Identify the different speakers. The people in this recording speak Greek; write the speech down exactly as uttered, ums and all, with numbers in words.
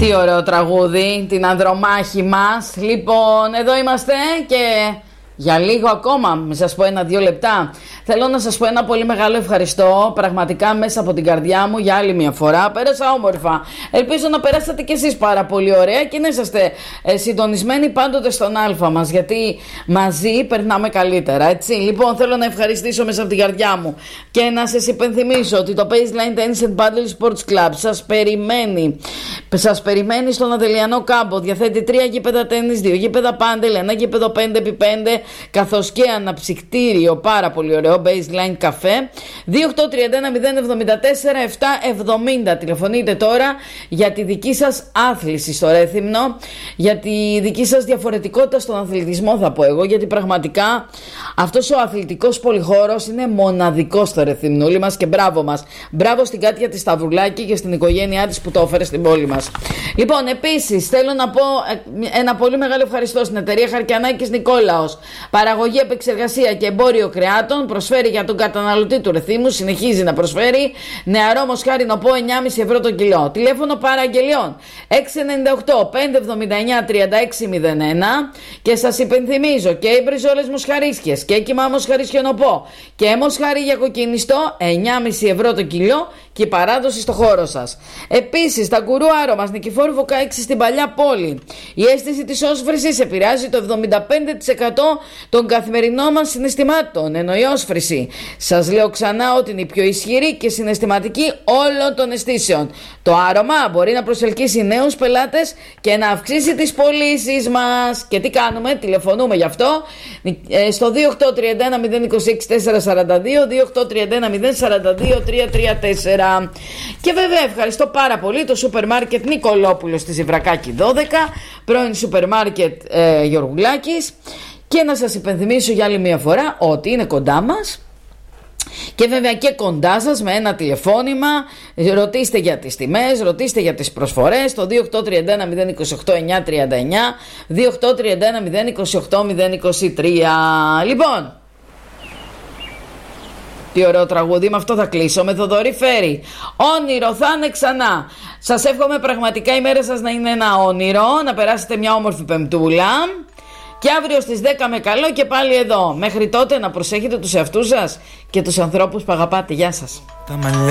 Speaker 1: Τι ωραίο τραγούδι, την ανδρομάχη μας. Λοιπόν, εδώ είμαστε και για λίγο ακόμα, μην σας πω ένα-δύο λεπτά, θέλω να σας πω ένα πολύ μεγάλο ευχαριστώ, πραγματικά μέσα από την καρδιά μου, για άλλη μια φορά. Πέρασα όμορφα. Ελπίζω να περάσατε κι εσείς πάρα πολύ ωραία και να είσαστε ε, συντονισμένοι πάντοτε στον Α μας, γιατί μαζί περνάμε καλύτερα, έτσι. Λοιπόν, θέλω να ευχαριστήσω μέσα από την καρδιά μου και να σας υπενθυμίσω ότι το Baseline Tennis and Paddle Sports Club σας περιμένει. Σας περιμένει στον Αδελιανό Κάμπο. Διαθέτει τρία γήπεδα τένις, δύο γήπεδα πάντελ, ένα γήπεδο πέντε επί πέντε, καθώς και αναψυκτήριο πάρα πολύ ωραίο, Baseline καφέ. Δύο οκτώ τρία ένα μηδέν εβδομήντα τέσσερα επτά εβδομήντα. Τηλεφωνείτε τώρα για τη δική σας άθληση στο Ρέθυμνο, για τη δική σας διαφορετικότητα στον αθλητισμό, θα πω εγώ, γιατί πραγματικά αυτός ο αθλητικός πολυχώρος είναι μοναδικός στο Ρεθυμνούλι μας και μπράβο μας. Μπράβο στην Κάτια τη Σταυρουλάκη και στην οικογένειά της που το έφερε στην πόλη μας. Λοιπόν, επίσης θέλω να πω ένα πολύ μεγάλο ευχαριστώ στην εταιρεία Χαρκιανάκης Νικόλαος. Παραγωγή, επεξεργασία και εμπόριο κρεάτων, προσφέρει για τον καταναλωτή του Ρεθύμνου, συνεχίζει να προσφέρει νεαρό μοσχάρι νοπό εννιά κόμμα πέντε ευρώ το κιλό. Τηλέφωνο παραγγελιών έξι εννιά οκτώ πέντε εβδομήντα εννιά τριάντα έξι μηδέν ένα. Και σας υπενθυμίζω και οι μπριζόλες μοσχαρίσκες και κοιμά μοσχαρίσιο νοπό και μοσχάρι για κοκκινιστό εννιά κόμμα πέντε ευρώ το κιλό και η παράδοση στο χώρο σας. Επίσης, τα γκουρού άρωμας Νικηφόρου Βουκά έξι στην Παλιά Πόλη. Η αίσθηση της όσφρησης επηρεάζει το εβδομήντα πέντε τοις εκατό των καθημερινών μας συναισθημάτων, ενώ η όσφρηση, σας λέω ξανά, ότι είναι η πιο ισχυρή και συναισθηματική όλων των αισθήσεων. Το άρωμα μπορεί να προσελκύσει νέους πελάτες και να αυξήσει τις πωλήσεις μας. Και τι κάνουμε? Τηλεφωνούμε γι' αυτό στο δύο οκτώ τρία ένα μηδέν δύο έξι τέσσερα τέσσερα δύο, δύο οκτώ τρία ένα μηδέν τέσσερα δύο τρία τρία τέσσερα. Και βέβαια ευχαριστώ πάρα πολύ το σούπερ μάρκετ Νικολόπουλος στη Ζιβρακάκη δώδεκα, πρώην σούπερ μάρκετ ε, Γιωργουλάκης. Και να σας υπενθυμίσω για άλλη μια φορά ότι είναι κοντά μας και βέβαια και κοντά σας με ένα τηλεφώνημα. Ρωτήστε για τις τιμές, ρωτήστε για τις προσφορές το δύο οκτώ τρία ένα μηδέν δύο οκτώ εννιά τρία εννιά, δύο οκτώ τρία ένα μηδέν δύο οκτώ μηδέν δύο τρία. Λοιπόν, τι ωραίο τραγούδι, με αυτό θα κλείσω, με Θοδωρή Φέρη. Όνειρο θα είναι ξανά. Σας εύχομαι πραγματικά η μέρα σας να είναι ένα όνειρο, να περάσετε μια όμορφη πεμπτούλα. Και αύριο στις δέκα με καλό και πάλι εδώ. Μέχρι τότε να προσέχετε τους εαυτούς σας και τους ανθρώπους που αγαπάτε. Γεια σας.